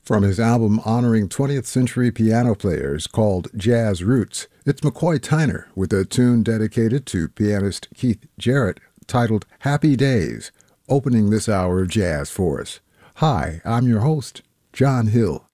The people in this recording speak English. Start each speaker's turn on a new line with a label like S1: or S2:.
S1: From his album honoring 20th century piano players called Jazz Roots, it's McCoy Tyner with a tune dedicated to pianist Keith Jarrett titled Happy Days, opening this hour of jazz for us. Hi, I'm your host, John Hill.